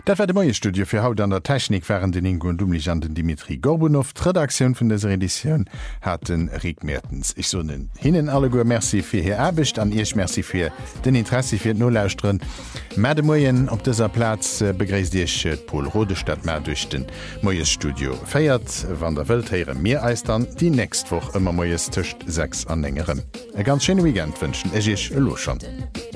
Dat war de moie Studio fir haut an der Technik wären den Ingo und dumlich an den Dimitri Gorbunow. Redaktion vun der Edition hat den Rick Mertens. Ich so hinnen alle go Merci fir hier erbecht an Ich Merci fir den Interesse fir no lausren. Mäde Moien op dieser Platz begreist Dich Paul Rodestadt Mä durch den Moies Studio feiert, wann der Welthéiere Meer eistern, die nächst woch immer moies Tischcht 6 an engerem. E ganz schöne Weekend wünschen ich lo schon.